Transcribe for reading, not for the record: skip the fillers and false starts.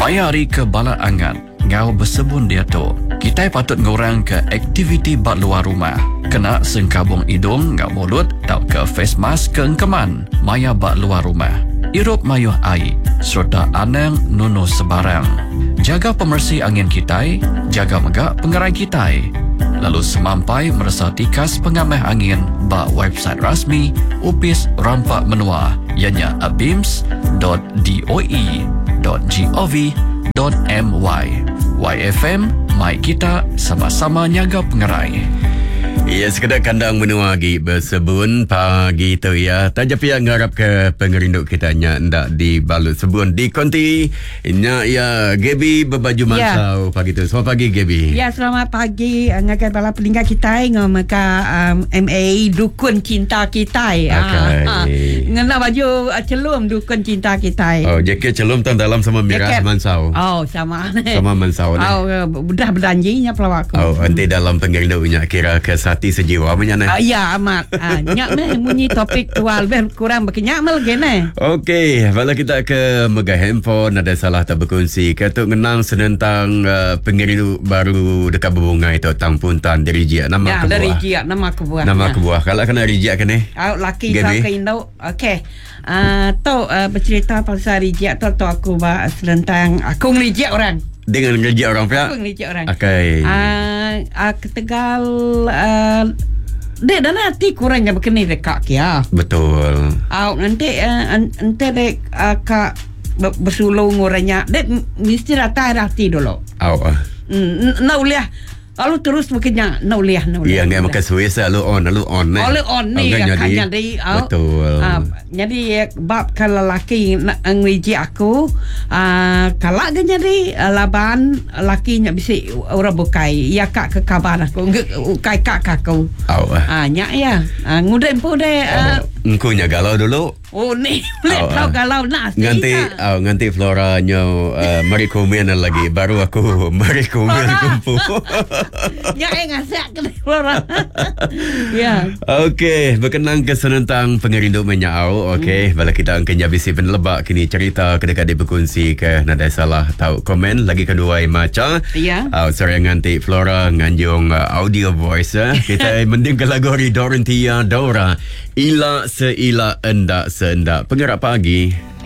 Mayari ke bala angan, ngau bersebun dia tu. Kita patut ngurang ke aktiviti bat luar rumah. Kena sengkabung hidung ngau mulut, tau ke face mask ke engkeman. Maya bat luar rumah. Irup mayuh air, serta anang nunu sebarang. Jaga pemersih angin kita, jaga megak pengerai kita. Lalu semampai merasa tikas pengamah angin ba website rasmi Upis Rampak Menua, ianya abims.doe.gov.my. YFM, mai kita sama-sama nyaga pengerai. Ya, sekedar kandang menua lagi bersebun pagi tu ya. Taja pihak ngarap ke pengerinduk kita nya ndak di balut sebun di konti nya ya Gaby berbaju mansau pagi tu. Selamat pagi Gaby. Ya, selamat pagi ngakan bala pelingga kita ngomaka MA dukun cinta kita. Ngena baju celum dukun cinta kita. Oh, jaket celum tan dalam sama merah mansau. Oh, sama. Sama mansau ni. Oh, budah berjanjinya pelawak. Oh, nanti dalam pengerinduknya kira ke sati sejiwa menyana. Ya amat. Nyak meh munyi topik tual ber kurang berkenyak mel gene. Okey, kalau kita ke megah handphone ada salah tak berkongsi ketuk ngenang senentang pengerindu baru dekat berbunga itu Tampuntan dari Jia nama ya, kebuah. Dari Jia nama kebuah. Nama kebuah. Kalau kena Rijia kan laki saya ke Indo. Okey. Bercerita pasal Rijia tu aku bahas tentang aku ngerijia orang. Dengan ngerijia orang pula? Aku ngerijia orang. Okey. Ketegal dek dan hati kurangnya berkenai dekat ya. Betul. Nanti dek kak bersulung orangnya dek mesti rata hati dulu. Nak uliah lalu terus bekerja nak uliah. Ya, ngai makan Swiss lalu on ni kan jadi. Betul. Jadi bab kalau laki nak ngeriji aku kalau kan jadi laban lakinya bisa orang bukai ya kak ke kabar aku ukai kak aku. Nyak ya nguden pun deh. Engkau nya galau dulu. Oh ni boleh tahu galau nasi. Nganti Flora nyo mari komen lagi baru aku mari komen kumpul. Ya ngasak ke Flora. Ya. Okey, berkenang ke senentang pengerindu menyau. Okey, bala kita angkin bisi penlebak kini cerita kedekade berkongsi ke nada salah tahu komen lagi kedua maca. Ya. Sorry nganti Flora nganjung audio voice kita mending ke lagu Dorintia Dora. Ila seila endak seendak pengerak pagi.